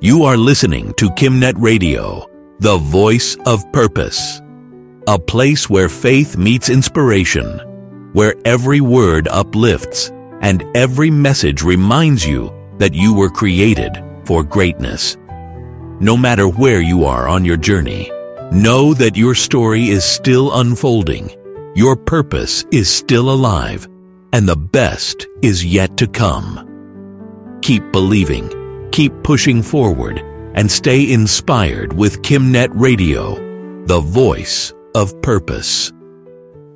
You are listening to KimNet Radio, the voice of purpose. A place where faith meets inspiration, where every word uplifts and every message reminds you that you were created for greatness. No matter where you are on your journey, know that your story is still unfolding, your purpose is still alive, and the best is yet to come. Keep believing, keep pushing forward, and stay inspired with KimNet Radio, the voice of purpose.